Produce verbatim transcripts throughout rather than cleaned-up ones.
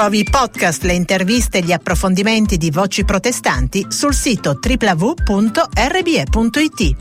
Trovi i podcast, le interviste e gli approfondimenti di Voci Protestanti sul sito w w w punto r b e punto i t.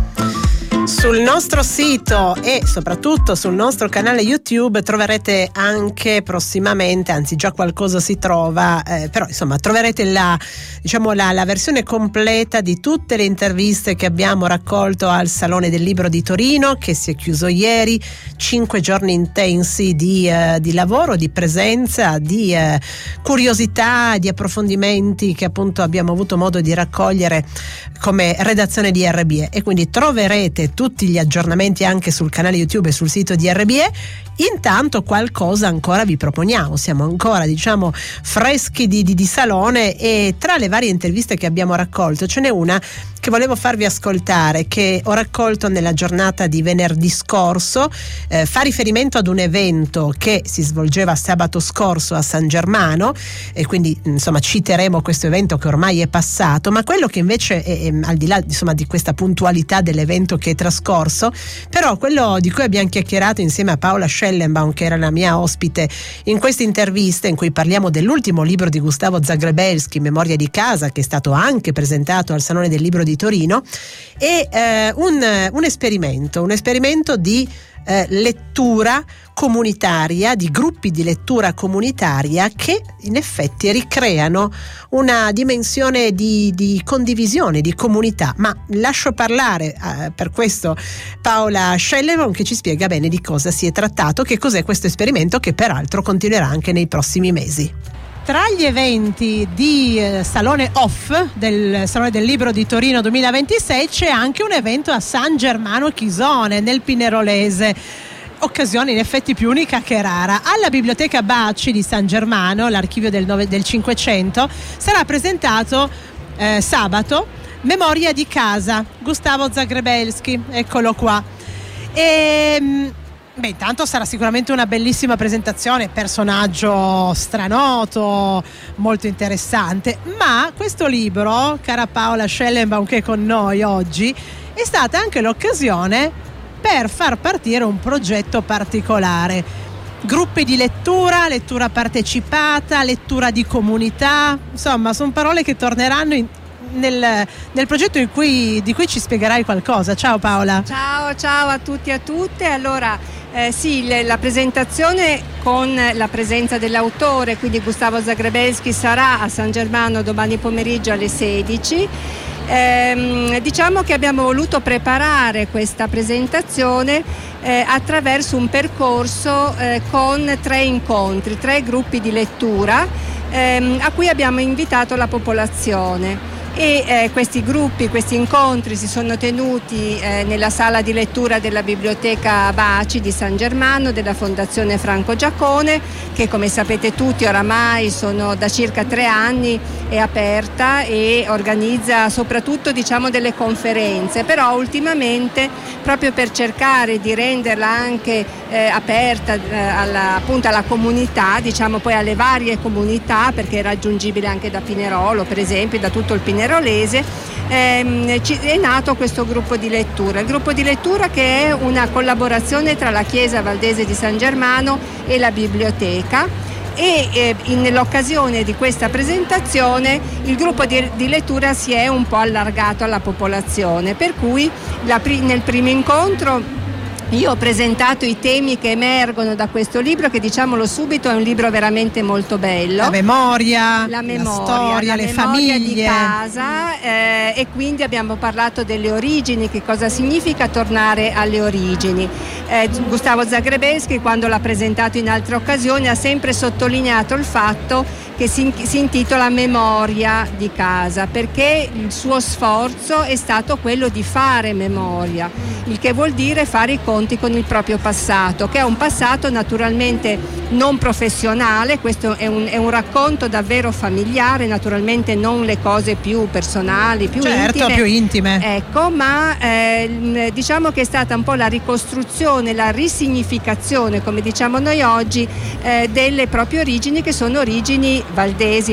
Sul nostro sito e soprattutto sul nostro canale YouTube troverete anche prossimamente, anzi già qualcosa si trova, eh, però insomma troverete la, diciamo, la, la versione completa di tutte le interviste che abbiamo raccolto al Salone del Libro di Torino, che si è chiuso ieri. Cinque giorni intensi di, eh, di lavoro, di presenza, di eh, curiosità, di approfondimenti che appunto abbiamo avuto modo di raccogliere come redazione di R B E, e quindi troverete tutti gli aggiornamenti anche sul canale YouTube e sul sito di R B E. Intanto qualcosa ancora vi proponiamo, siamo ancora diciamo freschi di, di, di salone, e tra le varie interviste che abbiamo raccolto ce n'è una che volevo farvi ascoltare, che ho raccolto nella giornata di venerdì scorso. Eh, fa riferimento ad un evento che si svolgeva sabato scorso a San Germano, e quindi insomma citeremo questo evento che ormai è passato, ma quello che invece è, è al di là insomma di questa puntualità dell'evento che è trascorso, però quello di cui abbiamo chiacchierato insieme a Paola Schellenbaum, che era la mia ospite in questa intervista, in cui parliamo dell'ultimo libro di Gustavo Zagrebelsky, Memoria di casa, che è stato anche presentato al Salone del Libro di Torino, è eh, un, un esperimento, un esperimento di eh, lettura comunitaria, di gruppi di lettura comunitaria che in effetti ricreano una dimensione di, di condivisione, di comunità. Ma lascio parlare eh, per questo Paola Schellenbaum, che ci spiega bene di cosa si è trattato, che cos'è questo esperimento, che peraltro continuerà anche nei prossimi mesi. Tra gli eventi di eh, Salone Off del Salone del Libro di Torino duemilaventisei c'è anche un evento a San Germano Chisone, nel Pinerolese. Occasione in effetti più unica che rara. Alla Biblioteca Baci di San Germano, l'archivio del, nove, del Cinquecento, sarà presentato eh, sabato Memoria di casa, Gustavo Zagrebelsky, eccolo qua. E beh, intanto sarà sicuramente una bellissima presentazione, personaggio stranoto, molto interessante, ma questo libro, cara Paola Schellenbaum che è con noi oggi, è stata anche l'occasione per far partire un progetto particolare. Gruppi di lettura, lettura partecipata, lettura di comunità, insomma sono parole che torneranno in, nel, nel progetto in cui, di cui ci spiegherai qualcosa. Ciao Paola. Ciao, ciao a tutti e a tutte. Allora, eh, sì, le, la presentazione con la presenza dell'autore, quindi Gustavo Zagrebelsky, sarà a San Germano domani pomeriggio alle sedici. Eh, diciamo che abbiamo voluto preparare questa presentazione eh, attraverso un percorso eh, con tre incontri, tre gruppi di lettura eh, a cui abbiamo invitato la popolazione. E eh, questi gruppi, questi incontri si sono tenuti eh, nella sala di lettura della Biblioteca Baci di San Germano, della Fondazione Franco Giacone, che come sapete tutti oramai sono da circa tre anni è aperta e organizza soprattutto diciamo delle conferenze, però ultimamente proprio per cercare di renderla anche eh, aperta eh, alla, appunto alla comunità, diciamo poi alle varie comunità, perché è raggiungibile anche da Pinerolo per esempio, da tutto il Pinerolese, ehm, è nato questo gruppo di lettura. Il gruppo di lettura che è una collaborazione tra la Chiesa Valdese di San Germano e la biblioteca. E eh, nell'occasione di questa presentazione il gruppo di, di lettura si è un po' allargato alla popolazione, per cui la, nel primo incontro io ho presentato i temi che emergono da questo libro, che diciamolo subito è un libro veramente molto bello. La memoria, la, memoria, la storia, la le memoria famiglie. di casa eh, e quindi abbiamo parlato delle origini, che cosa significa tornare alle origini. Eh, Gustavo Zagrebelsky, quando l'ha presentato in altre occasioni, ha sempre sottolineato il fatto che si, si intitola Memoria di casa, perché il suo sforzo è stato quello di fare memoria, il che vuol dire fare i conti con il proprio passato, che è un passato naturalmente non professionale. Questo è un, è un racconto davvero familiare, naturalmente non le cose più personali, più certo, intime, più intime. Ecco, ma eh, diciamo che è stata un po' la ricostruzione, la risignificazione, come diciamo noi oggi, eh, delle proprie origini, che sono origini valdesi,